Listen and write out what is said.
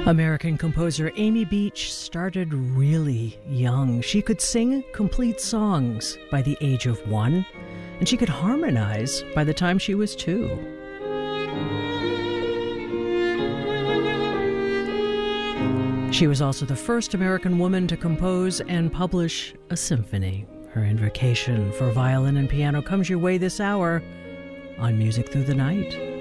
American composer Amy Beach started really young. She could sing complete songs by the age of 1, and she could harmonize by the time she was 2. She was also the first American woman to compose and publish a symphony. Her invocation for violin and piano comes your way this hour on Music Through the Night.